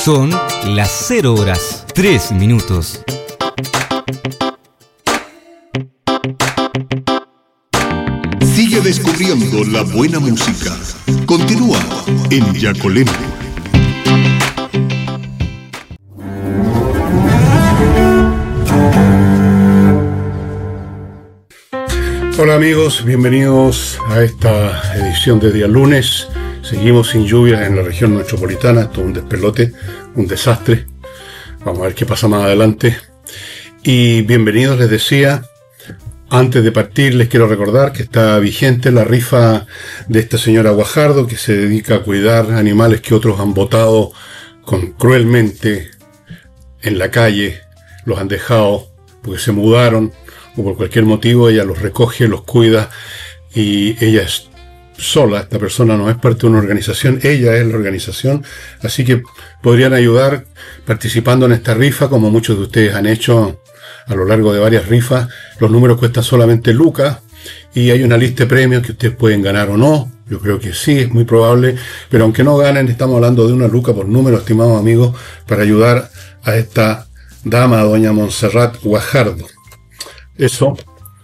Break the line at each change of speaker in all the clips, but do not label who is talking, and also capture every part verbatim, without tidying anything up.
Son las cero horas, tres minutos.
Sigue descubriendo la buena música. Continúa en Yacolemo.
Hola amigos, bienvenidos a esta edición de día lunes. Seguimos sin lluvias en la región metropolitana, todo un despelote, un desastre. Vamos a ver qué pasa más adelante. Y bienvenidos, les decía. Antes de partir les quiero recordar que está vigente la rifa de esta señora Guajardo, que se dedica a cuidar animales que otros han botado con, cruelmente en la calle, los han dejado porque se mudaron o por cualquier motivo. Ella los recoge, los cuida y ella es sola, esta persona no es parte de una organización, ella es la organización, así que podrían ayudar participando en esta rifa, como muchos de ustedes han hecho a lo largo de varias rifas. Los números cuestan solamente lucas y hay una lista de premios que ustedes pueden ganar o no. Yo creo que sí, es muy probable, pero aunque no ganen, estamos hablando de una luca por número, estimados amigos, para ayudar a esta dama, doña Montserrat Guajardo. Eso.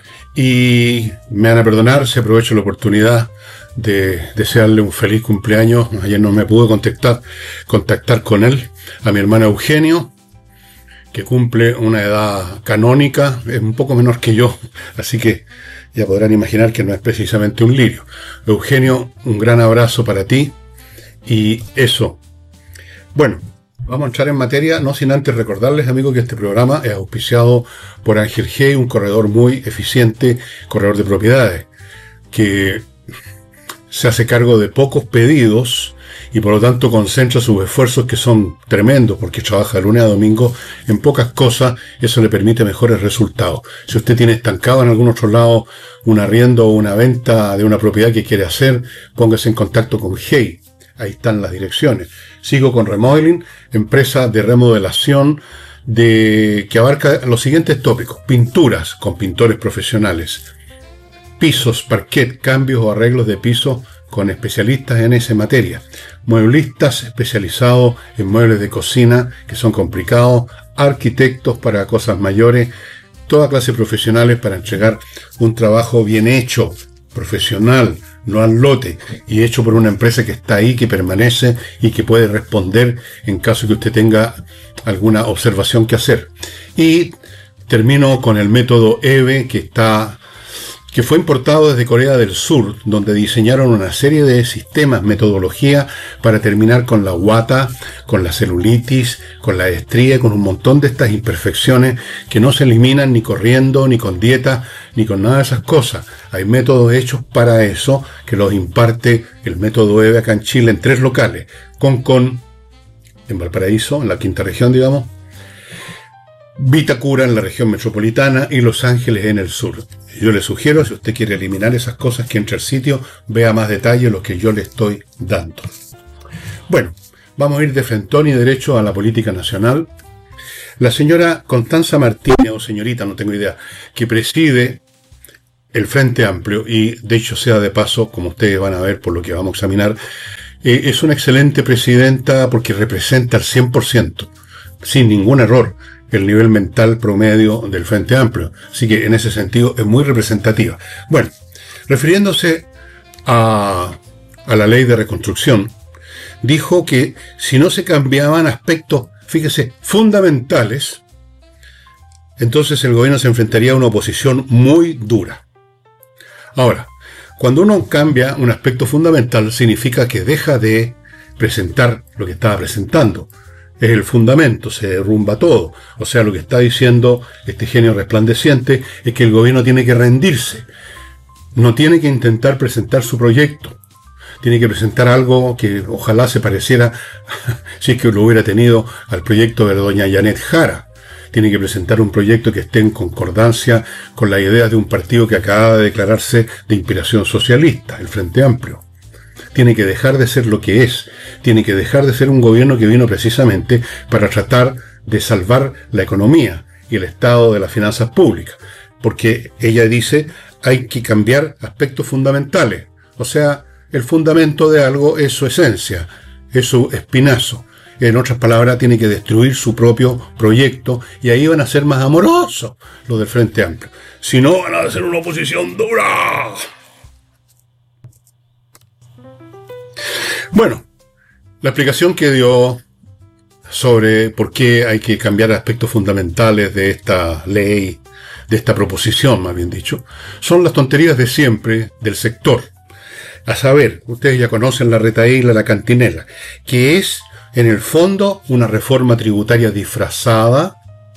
Y me van a perdonar si aprovecho la oportunidad de desearle un feliz cumpleaños. Ayer no me pude contactar, contactar con él, a mi hermano Eugenio, que cumple una edad canónica, es un poco menor que yo, así que ya podrán imaginar que no es precisamente un lirio. Eugenio, un gran abrazo para ti, y eso. Bueno, vamos a entrar en materia, no sin antes recordarles, amigos, que este programa es auspiciado por Ángel Hey, un corredor muy eficiente, corredor de propiedades, que se hace cargo de pocos pedidos y por lo tanto concentra sus esfuerzos, que son tremendos porque trabaja de lunes a domingo en pocas cosas. Eso le permite mejores resultados. Si usted tiene estancado en algún otro lado un arriendo o una venta de una propiedad que quiere hacer, póngase en contacto con Hey. Ahí están las direcciones. Sigo con Remodeling, empresa de remodelación de que abarca los siguientes tópicos: pinturas con pintores profesionales, pisos, parquet, cambios o arreglos de piso con especialistas en esa materia, mueblistas especializados en muebles de cocina que son complicados, arquitectos para cosas mayores, toda clase de profesionales para entregar un trabajo bien hecho, profesional, no al lote, y hecho por una empresa que está ahí, que permanece y que puede responder en caso que usted tenga alguna observación que hacer. Y termino con el método E V E, que está que fue importado desde Corea del Sur, donde diseñaron una serie de sistemas, metodología para terminar con la guata, con la celulitis, con la estría, con un montón de estas imperfecciones que no se eliminan ni corriendo, ni con dieta, ni con nada de esas cosas. Hay métodos hechos para eso, que los imparte el método E V E acá en Chile en tres locales: Concón, en Valparaíso, en la quinta región, digamos, Vitacura en la región metropolitana y Los Ángeles en el sur. Yo le sugiero, si usted quiere eliminar esas cosas, que entre al sitio, vea más detalle lo que yo le estoy dando. Bueno, vamos a ir de frentón y derecho a la política nacional. La señora Constanza Martínez, o señorita, no tengo idea, que preside el Frente Amplio, y de hecho sea de paso, como ustedes van a ver por lo que vamos a examinar, eh, es una excelente presidenta porque representa al cien por ciento, sin ningún error, el nivel mental promedio del Frente Amplio. Así que en ese sentido es muy representativa. Bueno, refiriéndose a, a la ley de reconstrucción, dijo que si no se cambiaban aspectos, fíjese, fundamentales, entonces el gobierno se enfrentaría a una oposición muy dura. Ahora, cuando uno cambia un aspecto fundamental, significa que deja de presentar lo que estaba presentando. Es el fundamento, se derrumba todo. O sea, lo que está diciendo este genio resplandeciente es que el gobierno tiene que rendirse. No tiene que intentar presentar su proyecto. Tiene que presentar algo que ojalá se pareciera, si es que lo hubiera tenido, al proyecto de doña Janet Jara. Tiene que presentar un proyecto que esté en concordancia con las ideas de un partido que acaba de declararse de inspiración socialista, el Frente Amplio. Tiene que dejar de ser lo que es, tiene que dejar de ser un gobierno que vino precisamente para tratar de salvar la economía y el estado de las finanzas públicas, porque ella dice hay que cambiar aspectos fundamentales, o sea, el fundamento de algo es su esencia, es su espinazo, En otras palabras, tiene que destruir su propio proyecto y ahí van a ser más amorosos los del Frente Amplio. Si no, van a hacer una oposición dura. Bueno, la explicación que dio sobre por qué hay que cambiar aspectos fundamentales de esta ley, de esta proposición, más bien dicho, son las tonterías de siempre del sector. A saber, ustedes ya conocen la retahíla, la cantinela, que es, en el fondo, una reforma tributaria disfrazada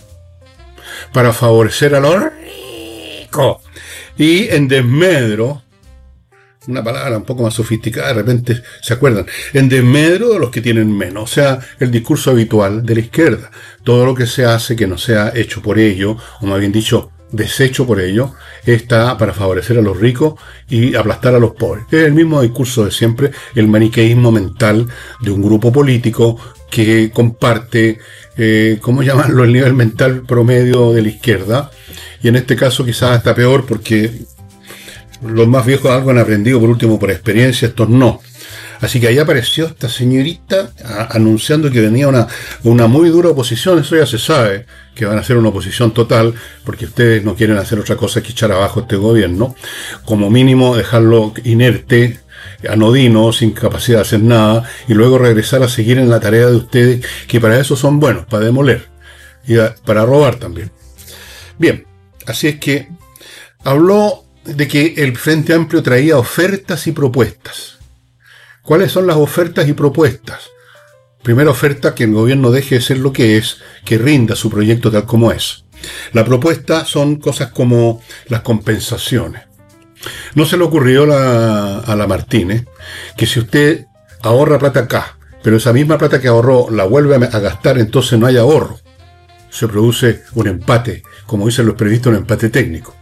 para favorecer a los ricos. Y en desmedro, una palabra un poco más sofisticada, de repente se acuerdan, en desmedro de los que tienen menos. O sea, el discurso habitual de la izquierda. Todo lo que se hace que no sea hecho por ello, o más bien dicho, deshecho por ello, está para favorecer a los ricos y aplastar a los pobres. Es el mismo discurso de siempre, el maniqueísmo mental de un grupo político que comparte, eh, ¿cómo llamarlo?, el nivel mental promedio de la izquierda. Y en este caso quizás hasta peor, porque los más viejos algo han aprendido, por último, por experiencia, estos no. Así que ahí apareció esta señorita a, anunciando que venía una, una muy dura oposición. Eso ya se sabe, que van a hacer una oposición total, porque ustedes no quieren hacer otra cosa que echar abajo este gobierno. Como mínimo dejarlo inerte, anodino, sin capacidad de hacer nada, y luego regresar a seguir en la tarea de ustedes, que para eso son buenos, para demoler, y a, para robar también. Bien, así es que habló de que el Frente Amplio traía ofertas y propuestas. ¿Cuáles son las ofertas y propuestas? Primera oferta, que el gobierno deje de ser lo que es, que rinda su proyecto tal como es. La propuesta son cosas como las compensaciones. No se le ocurrió la, a la Martínez que si usted ahorra plata acá, pero esa misma plata que ahorró la vuelve a, a gastar, entonces no hay ahorro. Se produce un empate, como dicen los periodistas, un empate técnico.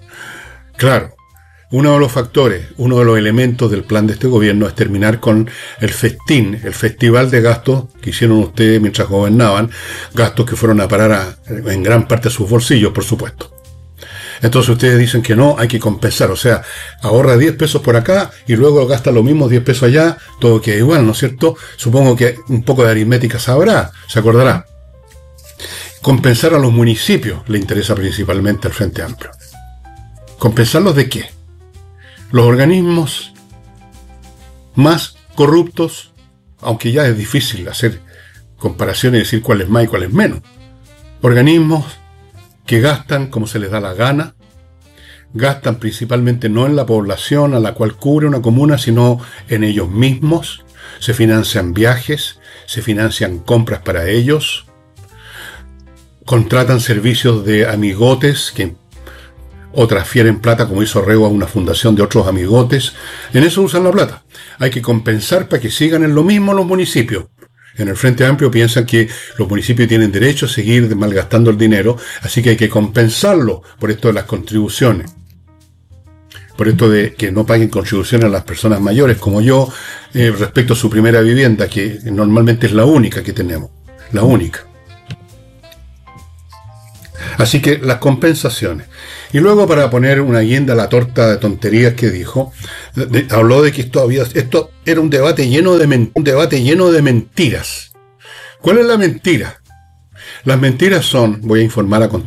Claro. Uno de los factores, uno de los elementos del plan de este gobierno es terminar con el festín, el festival de gastos que hicieron ustedes mientras gobernaban, gastos que fueron a parar a, en gran parte a sus bolsillos, por supuesto. Entonces ustedes dicen que no, hay que compensar, o sea, ahorra diez pesos por acá y luego gasta lo mismo diez pesos allá, todo queda igual, ¿no es cierto? Supongo que un poco de aritmética sabrá, se acordará. Compensar a los municipios le interesa principalmente al Frente Amplio. ¿Compensarlos de qué? Los organismos más corruptos, aunque ya es difícil hacer comparaciones y decir cuál es más y cuál es menos. Organismos que gastan como se les da la gana, gastan principalmente no en la población a la cual cubre una comuna, sino en ellos mismos, se financian viajes, se financian compras para ellos, contratan servicios de amigotes que o transfieren plata, como hizo Rego, a una fundación de otros amigotes. En eso usan la plata. Hay que compensar para que sigan en lo mismo los municipios. En el Frente Amplio piensan que los municipios tienen derecho a seguir malgastando el dinero, así que hay que compensarlo por esto de las contribuciones. Por esto de que no paguen contribuciones a las personas mayores, como yo, eh, respecto a su primera vivienda, que normalmente es la única que tenemos. La única. Así que las compensaciones. Y luego, para poner una guinda a la torta de tonterías que dijo, de, habló de que esto había, esto era un debate lleno de men, un debate lleno de mentiras. ¿Cuál es la mentira? Las mentiras son, voy a informar a continuación,